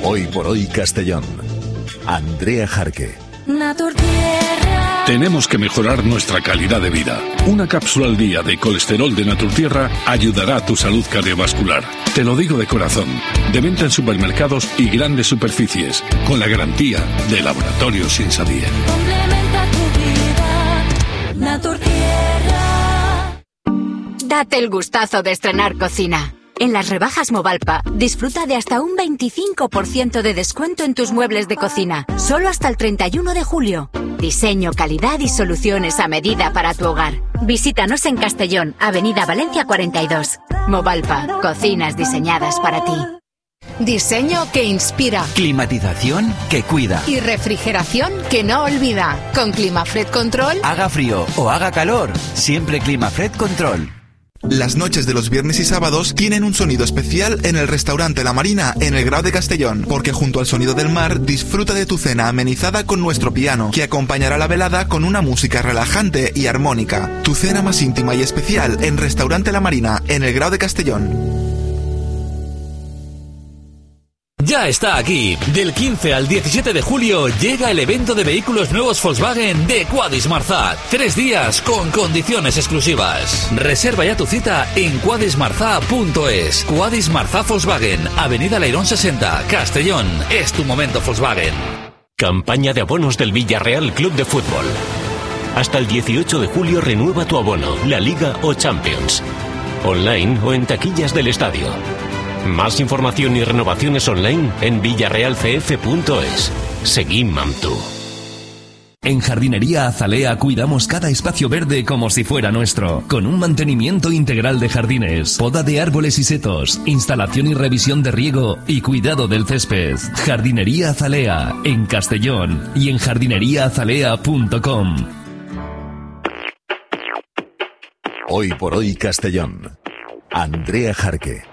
Hoy por hoy Castellón. Andrea Jarque. Naturtierra. Tenemos que mejorar nuestra calidad de vida. Una cápsula al día de colesterol de Naturtierra ayudará a tu salud cardiovascular. Te lo digo de corazón. De venta en supermercados y grandes superficies, con la garantía de Laboratorios Insabier. Complementa tu vida. Naturtierra. Date el gustazo de estrenar cocina. En las rebajas Movalpa, disfruta de hasta un 25% de descuento en tus muebles de cocina, solo hasta el 31 de julio. Diseño, calidad y soluciones a medida para tu hogar. Visítanos en Castellón, Avenida Valencia 42. Movalpa, cocinas diseñadas para ti. Diseño que inspira. Climatización que cuida. Y refrigeración que no olvida. Con Climafred Control. Haga frío o haga calor, siempre Climafred Control. Las noches de los viernes y sábados tienen un sonido especial en el restaurante La Marina en el Grau de Castellón, porque junto al sonido del mar disfruta de tu cena amenizada con nuestro piano, que acompañará la velada con una música relajante y armónica. Tu cena más íntima y especial en Restaurante La Marina en el Grau de Castellón. Ya está aquí. Del 15 al 17 de julio llega el evento de vehículos nuevos Volkswagen de Quadis Marzà. 3 días con condiciones exclusivas. Reserva ya tu cita en quadismarzà.es. Quadis Marzà Volkswagen, Avenida Leirón 60, Castellón. Es tu momento Volkswagen. Campaña de abonos del Villarreal Club de Fútbol. Hasta el 18 de julio renueva tu abono, la Liga o Champions. Online o en taquillas del estadio. Más información y renovaciones online en villarrealcf.es. Seguim amb tu. En Jardinería Azalea cuidamos cada espacio verde como si fuera nuestro, con un mantenimiento integral de jardines, poda de árboles y setos, instalación y revisión de riego y cuidado del césped. Jardinería Azalea, en Castellón y en jardineriaazalea.com. Hoy por hoy Castellón. Andrea Jarque.